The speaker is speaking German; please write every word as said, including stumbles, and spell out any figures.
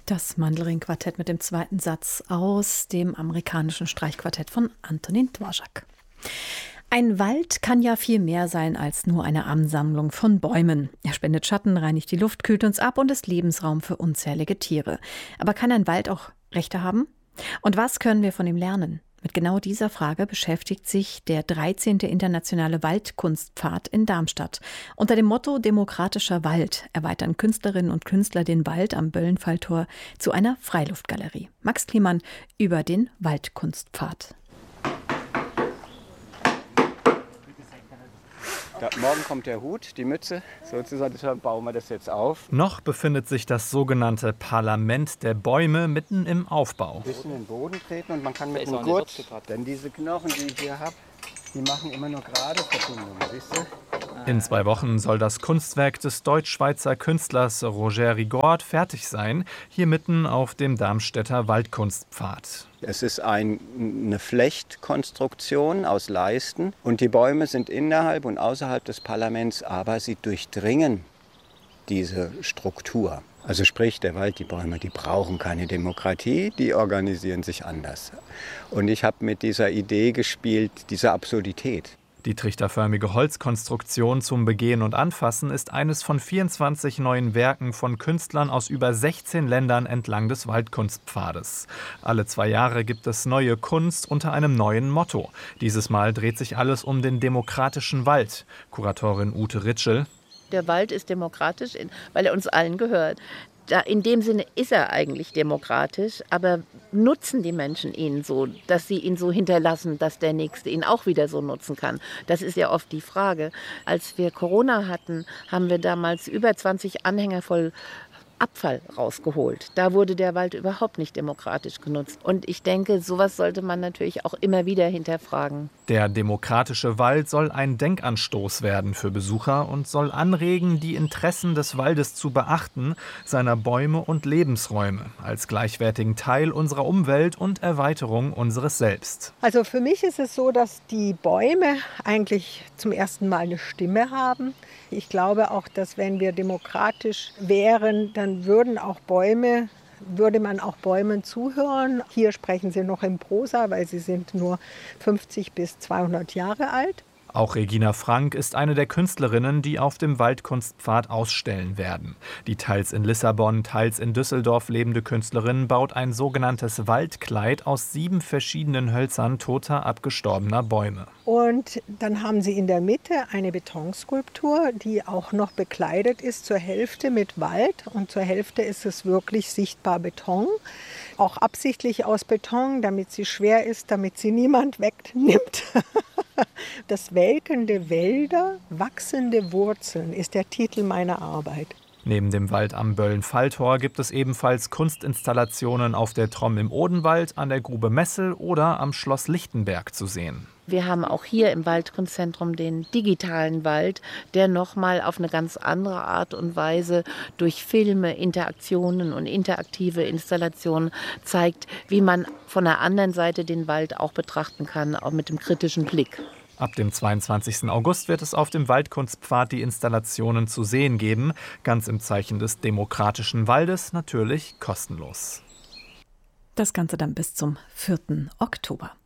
Das Mandelring-Quartett mit dem zweiten Satz aus dem amerikanischen Streichquartett von Antonin Dvorak. Ein Wald kann ja viel mehr sein als nur eine Ansammlung von Bäumen. Er spendet Schatten, reinigt die Luft, kühlt uns ab und ist Lebensraum für unzählige Tiere. Aber kann ein Wald auch Rechte haben? Und was können wir von ihm lernen? Mit genau dieser Frage beschäftigt sich der dreizehnte Internationale Waldkunstpfad in Darmstadt. Unter dem Motto Demokratischer Wald erweitern Künstlerinnen und Künstler den Wald am Böllenfalltor zu einer Freiluftgalerie. Max Kliemann über den Waldkunstpfad. Da, morgen kommt der Hut, die Mütze, sozusagen, deshalb bauen wir das jetzt auf. Noch befindet sich das sogenannte Parlament der Bäume mitten im Aufbau. Ein bisschen in den Boden treten und man kann mit dem Gurt, denn diese Knochen, die ich hier habe, die machen immer nur gerade Verbindungen, siehst du? In zwei Wochen soll das Kunstwerk des deutsch-schweizer Künstlers Roger Rigord fertig sein, hier mitten auf dem Darmstädter Waldkunstpfad. Es ist ein, eine Flechtkonstruktion aus Leisten und die Bäume sind innerhalb und außerhalb des Parlaments, aber sie durchdringen diese Struktur. Also sprich, der Wald, die Bäume, die brauchen keine Demokratie, die organisieren sich anders. Und ich habe mit dieser Idee gespielt, dieser Absurdität. Die trichterförmige Holzkonstruktion zum Begehen und Anfassen ist eines von vierundzwanzig neuen Werken von Künstlern aus über sechzehn Ländern entlang des Waldkunstpfades. Alle zwei Jahre gibt es neue Kunst unter einem neuen Motto. Dieses Mal dreht sich alles um den demokratischen Wald. Kuratorin Ute Ritschel. Der Wald ist demokratisch, weil er uns allen gehört. Da, in dem Sinne ist er eigentlich demokratisch, aber nutzen die Menschen ihn so, dass sie ihn so hinterlassen, dass der Nächste ihn auch wieder so nutzen kann? Das ist ja oft die Frage. Als wir Corona hatten, haben wir damals über zwanzig Anhänger voll Abfall rausgeholt. Da wurde der Wald überhaupt nicht demokratisch genutzt. Und ich denke, sowas sollte man natürlich auch immer wieder hinterfragen. Der demokratische Wald soll ein Denkanstoß werden für Besucher und soll anregen, die Interessen des Waldes zu beachten, seiner Bäume und Lebensräume, als gleichwertigen Teil unserer Umwelt und Erweiterung unseres Selbst. Also für mich ist es so, dass die Bäume eigentlich zum ersten Mal eine Stimme haben. Ich glaube auch, dass wenn wir demokratisch wären, dann würden auch Bäume, würde man auch Bäumen zuhören. Hier sprechen sie noch in Prosa, weil sie sind nur fünfzig bis zweihundert Jahre alt. Auch Regina Frank ist eine der Künstlerinnen, die auf dem Waldkunstpfad ausstellen werden. Die teils in Lissabon, teils in Düsseldorf lebende Künstlerin baut ein sogenanntes Waldkleid aus sieben verschiedenen Hölzern toter, abgestorbener Bäume. Und dann haben sie in der Mitte eine Betonskulptur, die auch noch bekleidet ist zur Hälfte mit Wald und zur Hälfte ist es wirklich sichtbar Beton. Auch absichtlich aus Beton, damit sie schwer ist, damit sie niemand wegnimmt. Das welkende Wälder, wachsende Wurzeln ist der Titel meiner Arbeit. Neben dem Wald am Böllenfalltor gibt es ebenfalls Kunstinstallationen auf der Tromm im Odenwald, an der Grube Messel oder am Schloss Lichtenberg zu sehen. Wir haben auch hier im Waldkunstzentrum den digitalen Wald, der nochmal auf eine ganz andere Art und Weise durch Filme, Interaktionen und interaktive Installationen zeigt, wie man von der anderen Seite den Wald auch betrachten kann, auch mit dem kritischen Blick. Ab dem zweiundzwanzigsten August wird es auf dem Waldkunstpfad die Installationen zu sehen geben, ganz im Zeichen des demokratischen Waldes, natürlich kostenlos. Das Ganze dann bis zum vierten Oktober.